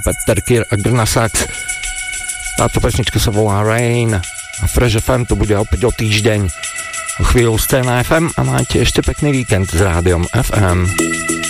Peter Kier a Grnasax. Táto pesnička sa volá Rain a Fresh FM to bude opäť o týždeň. O chvíľu Scéna FM a máte ešte pekný víkend s Rádiom FM.